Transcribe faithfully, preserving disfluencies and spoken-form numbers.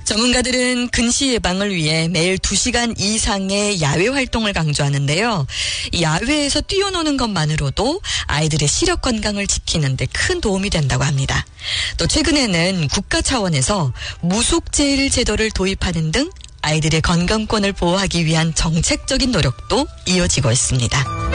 전문가들은 근시 예방을 위해 매일 두 시간 이상의 야외 활동을 강조하는데요. 이 야외에서 뛰어노는 것만으로도 아이들의 시력 건강을 지키는 데 큰 도움이 된다고 합니다. 또 최근에는 국가 차원에서 무속제일 제도를 도입하는 등 아이들의 건강권을 보호하기 위한 정책적인 노력도 이어지고 있습니다.